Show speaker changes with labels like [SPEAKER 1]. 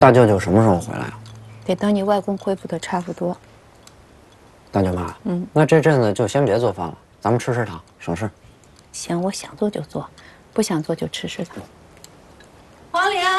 [SPEAKER 1] 大舅舅什么时候回来啊？
[SPEAKER 2] 得等你外公恢复的差不多。
[SPEAKER 1] 大舅妈，那这阵子就先别做饭了，咱们吃食堂，省事。
[SPEAKER 2] 行，我想做就做，不想做就吃食堂。
[SPEAKER 3] 黄玲，